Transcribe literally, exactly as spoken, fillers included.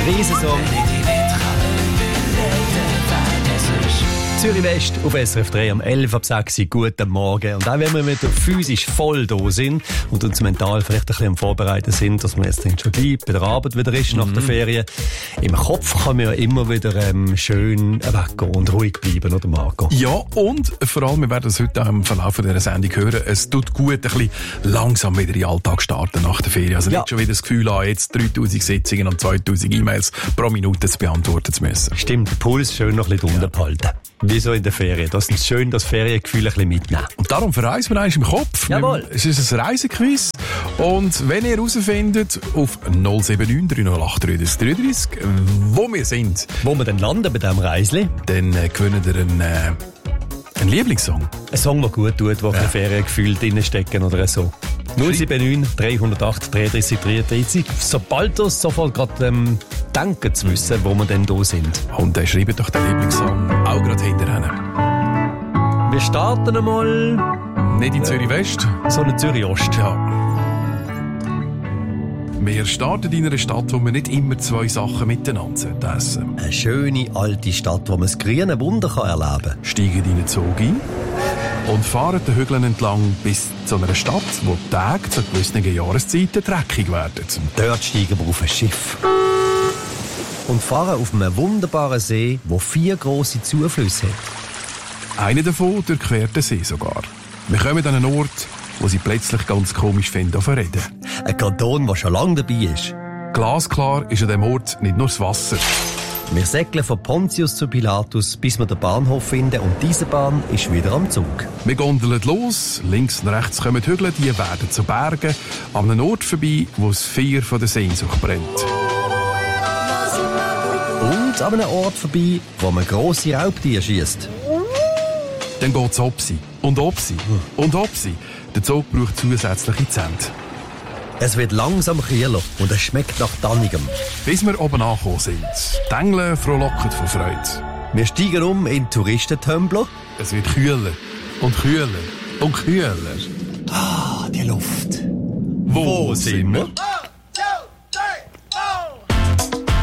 Riesensong. Zürich West auf S R F drei am elf ab sechs Uhr. Guten Morgen. Und auch wenn wir mit physisch voll da sind und uns mental vielleicht ein bisschen am Vorbereiten sind, dass man jetzt schon gleich bei der Arbeit wieder ist, nach mhm. der Ferien, im Kopf kann man ja immer wieder ähm, schön weggehen und ruhig bleiben, oder Marco? Ja, und vor allem, wir werden es heute auch im Verlauf dieser Sendung hören, es tut gut, ein bisschen langsam wieder in den Alltag starten nach der Ferien. Also ja. nicht schon wieder das Gefühl haben, jetzt dreitausend Sitzungen und zweitausend E-Mails pro Minute zu beantworten zu müssen. Stimmt, der Puls schön noch ein bisschen ja. unterhalten. Wie so in der Ferien. Das ist schön, das Feriengefühl ein bisschen mitnehmen. Und darum verreisen wir eins im Kopf. Jawohl. Es ist ein Reisequiz. Und wenn ihr herausfindet, auf null sieben neun drei null acht drei drei drei drei, wo wir sind, wo wir dann landen bei diesem Reisli, dann äh, gewinnt ihr einen, äh, einen Lieblingssong. Ein Song, der gut tut, wo ja. ein Feriengefühl drinstecken oder so. null sieben neun drei null acht drei drei drei drei. Sobald ihr sofort gerade ähm, denken zu wissen, wo wir denn da sind. Und dann schreibt doch den Lieblingssong auch gerade hinterher. Wir starten einmal. Nicht in Zürich West, sondern Zürich Ost. Ja. Wir starten in einer Stadt, wo man nicht immer zwei Sachen miteinander essen sollte. Eine schöne alte Stadt, wo man das grüne Wunder erleben kann. Steigen in einen Zug ein und fahren den Hügeln entlang bis zu einer Stadt, wo die Tage zu gewissen Jahreszeiten dreckig werden. Dort steigen wir auf ein Schiff und fahren auf einem wunderbaren See, der vier grosse Zuflüsse hat. Einer davon durchquert den See sogar. Wir kommen an einen Ort, wo sie plötzlich ganz komisch finden, zu reden. Ein Kanton, der schon lange dabei ist. Glasklar ist an diesem Ort nicht nur das Wasser. Wir segeln von Pontius zu Pilatus, bis wir den Bahnhof finden, und diese Bahn ist wieder am Zug. Wir gondeln los, links und rechts kommen die Hügel, die werden zu Bergen, an einem Ort vorbei, wo das Feuer von der Sehnsucht brennt. Und an einem Ort vorbei, wo man grosse Raubtiere schiesst. Dann geht es Opsi und Opsi und Opsi. Der Zug braucht zusätzliche Zähne. Es wird langsam kühler und es schmeckt nach Tannigem. Bis wir oben angekommen sind. Die Engel frohlocken vor Freude. Wir steigen um in Touristentümpler. Es wird kühler und kühler und kühler. Ah, die Luft. Wo, Wo sind wir?